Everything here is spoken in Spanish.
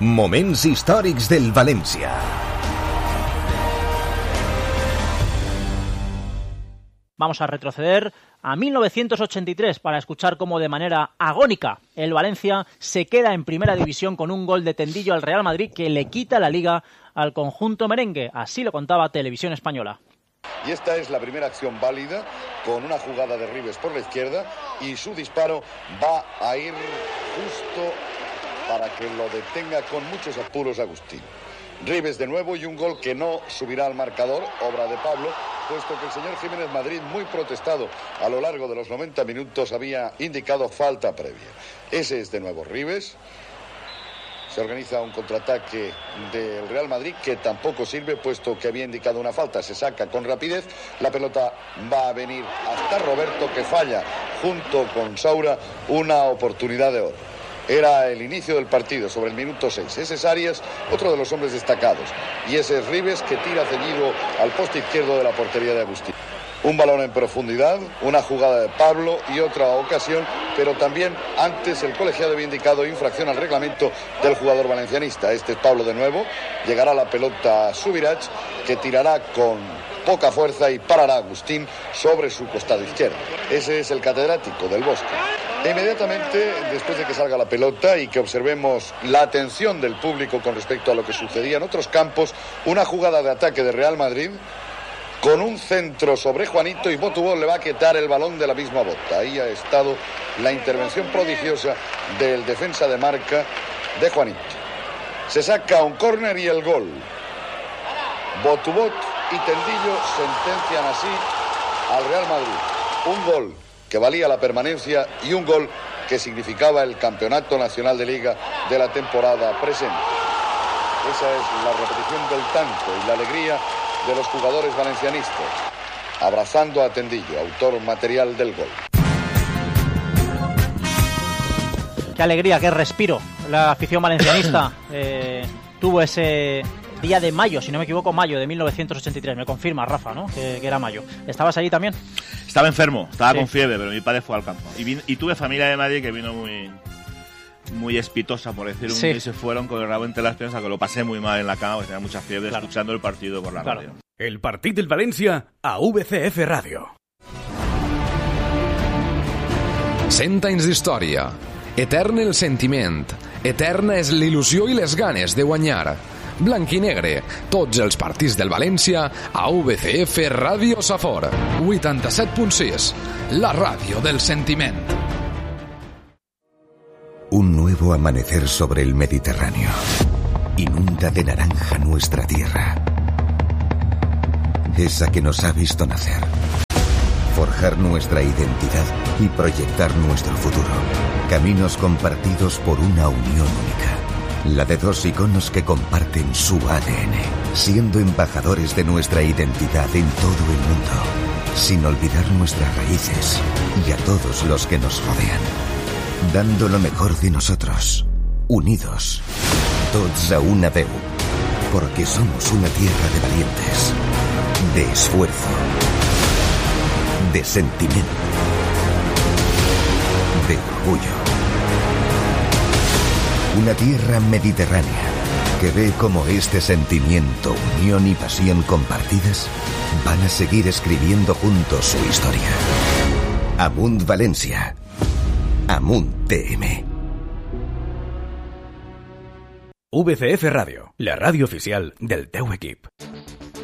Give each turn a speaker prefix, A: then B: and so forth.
A: Moments històrics del València.
B: Vamos a retroceder a 1983 para escuchar cómo de manera agónica el Valencia se queda en primera división con un gol de Tendillo al Real Madrid que le quita la liga al conjunto merengue. Así lo contaba Televisión Española.
C: Y esta es la primera acción válida con una jugada de Ribes por la izquierda y su disparo va a ir justo para que lo detenga con muchos apuros Agustín. Ribes de nuevo y un gol que no subirá al marcador, obra de Pablo, puesto que el señor Jiménez Madrid, muy protestado a lo largo de los 90 minutos, había indicado falta previa. Ese es de nuevo Ribes. Se organiza un contraataque del Real Madrid que tampoco sirve, puesto que había indicado una falta. Se saca con rapidez, la pelota va a venir hasta Roberto, que falla junto con Saura una oportunidad de oro. Era el inicio del partido, sobre el minuto 6. Ese es Arias, otro de los hombres destacados. Y ese es Ribes, que tira ceñido al poste izquierdo de la portería de Agustín. Un balón en profundidad, una jugada de Pablo y otra ocasión, pero también antes el colegiado había indicado infracción al reglamento del jugador valencianista. Este es Pablo de nuevo, llegará la pelota a Subirach, que tirará con poca fuerza y parará a Agustín sobre su costado izquierdo. Ese es el catedrático del Bosque. E inmediatamente, después de que salga la pelota y que observemos la atención del público con respecto a lo que sucedía en otros campos, una jugada de ataque de Real Madrid con un centro sobre Juanito, y Botubol le va a quitar el balón de la misma bota. Ahí ha estado la intervención prodigiosa del defensa de marca de Juanito. Se saca un córner y el gol. Botubot y Tendillo sentencian así al Real Madrid. Un gol que valía la permanencia y un gol que significaba el campeonato nacional de Liga de la temporada presente. Esa es la repetición del tanto y la alegría de los jugadores valencianistas, abrazando a Tendillo, autor material del gol.
B: Qué alegría, qué respiro. La afición valencianista tuvo ese día de mayo, si no me equivoco, mayo de 1983. Me confirma Rafa, ¿no? Que era mayo. ¿Estabas allí también?
D: Estaba enfermo, estaba con fiebre, pero mi padre fue al campo. Y tuve familia de Madrid que vino muy espitosa, por decir un día, y se fueron con el rabo entre las piernas, que lo pasé muy mal en la cama, porque tenía mucha fiebre, escuchando el partido por la radio.
E: El partit del València a VCF Ràdio.
F: 100 anys d'història. Etern el sentiment. Eterna és l'il·lusió i les ganes de guanyar. Blanc i negre, tots els partits del València a VCF Ràdio Safor. 87.6, la ràdio del sentiment.
A: Un nuevo amanecer sobre el Mediterráneo. Inunda de naranja nuestra tierra. Esa que nos ha visto nacer. Forjar nuestra identidad y proyectar nuestro futuro. Caminos compartidos por una unión única. La de dos iconos que comparten su ADN, siendo embajadores de nuestra identidad en todo el mundo, sin olvidar nuestras raíces y a todos los que nos rodean. Dando lo mejor de nosotros, unidos, tots a una veu, porque somos una tierra de valientes, de esfuerzo, de sentimiento, de orgullo. Una tierra mediterránea que ve cómo este sentimiento, unión y pasión compartidas van a seguir escribiendo juntos su historia. Amunt València. Amunt TM.
E: VCF Ràdio, la ràdio oficial del teu equip.